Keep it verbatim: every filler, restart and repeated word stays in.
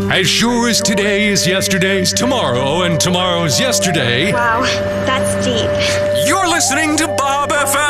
As sure as today is yesterday's tomorrow and tomorrow's yesterday. Wow, that's deep. You're listening to Bob F M.